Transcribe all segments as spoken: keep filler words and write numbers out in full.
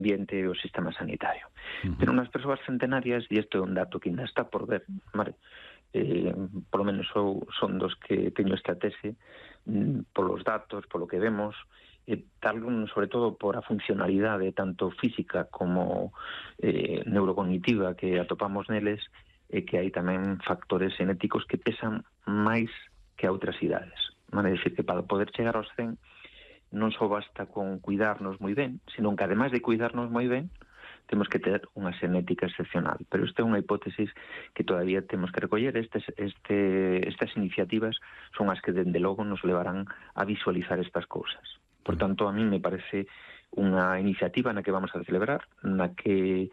ambiente e o sistema sanitario. Uh-huh. Pero nas persoas centenarias, e isto é un dato que ainda está por ver, vale? eh, polo menos sou, son dos que teño esta tese, mm, polos datos, polo que vemos, e tal, sobre todo por a funcionalidade tanto física como eh, neurocognitiva que atopamos neles, e que hai tamén factores genéticos que pesan máis que a outras idades. Vale? É dicir, que para poder chegar aos cen non só basta con cuidarnos moi ben, senón que ademais de cuidarnos moi ben, temos que ter unha xenética excepcional. Pero esta é unha hipótesis que todavía temos que recoller. Estes, este, estas iniciativas son as que, dende logo, nos levarán a visualizar estas cousas. Por tanto, a mí me parece unha iniciativa na que vamos a celebrar, na que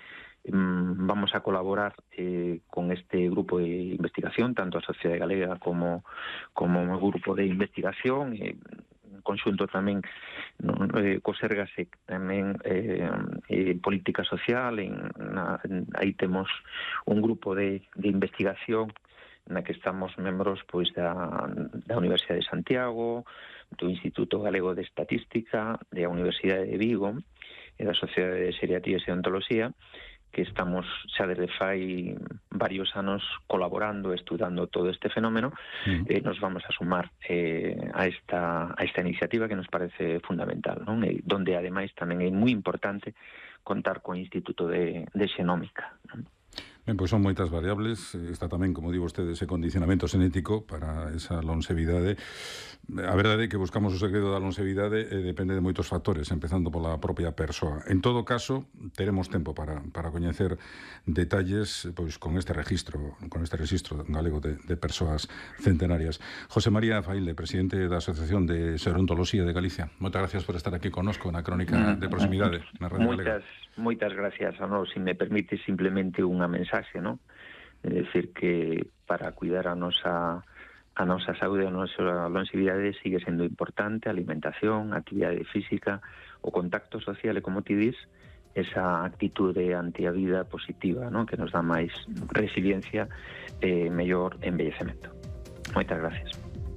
mm, vamos a colaborar eh, con este grupo de investigación, tanto a Sociedade Galega como, como o grupo de investigación, eh, en conxunto tamén no, eh, co Sergasec tamén eh, eh, política social, en, na, en, aí temos un grupo de, de investigación na que estamos membros pois da, da Universidade de Santiago, do Instituto Galego de Estatística, da Universidade de Vigo e da Sociedade de Xeriatría e Odontoloxía, que estamos xa desde fai varios anos colaborando, estudando todo este fenómeno. Uh-huh. eh, nos vamos a sumar eh, a esta a esta iniciativa que nos parece fundamental, non? E donde ademais tamén é moi importante contar co Instituto de, de Xenómica, non? Ben, pois son moitas variables. Está tamén, como digo vostede, ese condicionamento xenético para esa longevidade. A verdade é que buscamos o segredo da longevidade e depende de moitos factores, empezando pola propia persoa. En todo caso, teremos tempo para, para coñecer detalles pois con este registro, con este registro galego de, de persoas centenarias. José María Failde, presidente da Asociación de Xerontoloxía de Galicia. Moitas gracias por estar aquí connosco na Crónica de Proximidade na Radio Galega. Moitas, moitas gracias a nós. Se me permite simplemente unha mensaxe, non? É dicir que para cuidar a nosa a nosa saúde, a nosa longevidade sigue sendo importante a alimentación, a actividade física, o contacto social e, como ti dis, esa actitude ante a vida positiva, non? Que nos dá máis resiliencia e mellor envellecemento. Moitas gracias.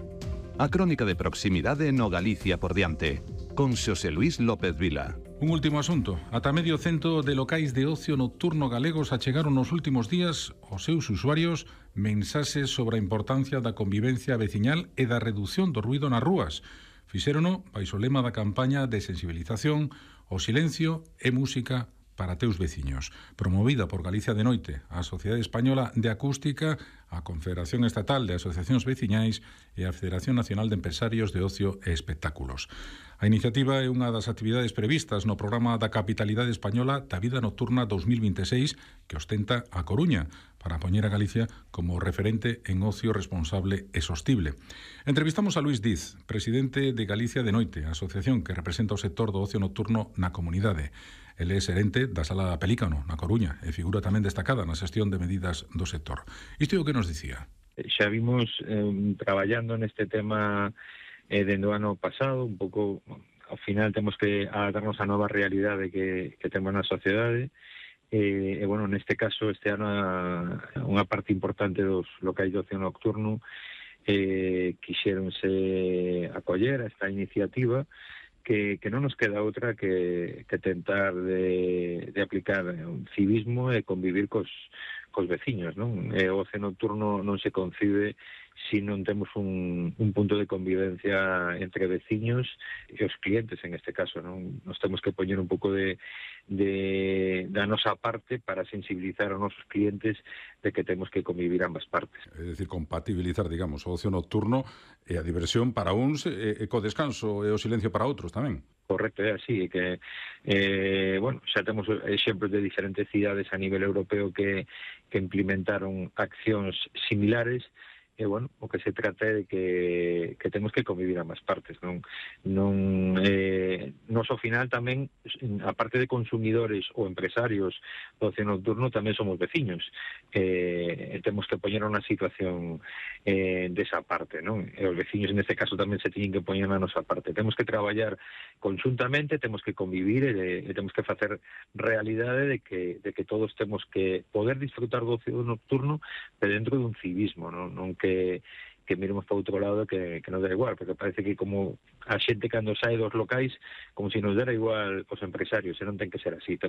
A Crónica de Proximidade no Galicia por diante, con Xosé Luís López Vila. Un último asunto. Ata medio cento de locais de ocio nocturno galegos achegaron nos últimos días aos seus usuarios mensaxes sobre a importancia da convivencia veciñal e da reducción do ruído nas rúas. Fixérono baixo o lema da campaña de sensibilización ao silencio e música para teus veciños, promovida por Galicia de Noite, a Sociedade Española de Acústica, a Confederación Estatal de Asociacións Veciñais e a Federación Nacional de Empresarios de Ocio e Espectáculos. A iniciativa é unha das actividades previstas no programa da Capitalidade Española da Vida Nocturna dos mil vinte e seis que ostenta a Coruña, para poñer a Galicia como referente en ocio responsable e sostible. Entrevistamos a Luís Diz, presidente de Galicia de Noite, a asociación que representa o sector do ocio nocturno na comunidade. Ele é xerente da Sala Pelícano, na Coruña, e figura tamén destacada na xestión de medidas do sector. Isto é o que nos dicía. Xa vimos eh, traballando neste tema eh, dende o ano pasado, un pouco, ao final temos que adaptarnos á nova realidade que, que temos na sociedade. E, e, bueno, neste caso, este ano, unha parte importante dos locais de ocio nocturno eh, quixéronse acoller a esta iniciativa que, que non nos queda outra que, que tentar de, de aplicar un civismo e convivir cos, cos veciños, non? E o ocio nocturno non se concibe si non temos un, un punto de convivencia entre veciños e os clientes, en este caso, non? Nos temos que poñer un pouco de, de da nosa parte para sensibilizar aos nosos clientes de que temos que convivir ambas partes. É dicir, compatibilizar, digamos, o ocio nocturno e a diversión para uns e, e co descanso e o silencio para outros tamén. Correcto, é así, que eh, bueno, xa temos exemplos de diferentes cidades a nivel europeo que, que implementaron accións similares. E, bueno, o que se trata é de que, que temos que convivir ambas partes, non? Non eh, nos ao final tamén, aparte de consumidores ou empresarios do ocio nocturno, tamén somos veciños. Eh, temos que poñer unha situación eh, desa parte, non? E os veciños, neste caso, tamén se teñen que poñer na nosa parte. Temos que traballar conjuntamente, temos que convivir e, e temos que facer realidade de que, de que todos temos que poder disfrutar do ocio nocturno, pero dentro dun civismo, non? Non que que miremos para outro lado que, que nos dá igual, porque parece que como a xente cando sae dos locais como se nos dera igual os empresarios, e non ten que ser así.